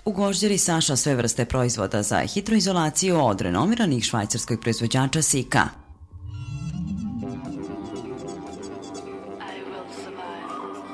U Gvožđeri Saša sve vrste proizvoda za hidroizolaciju od renomiranih švajcarskog proizvođača Sika.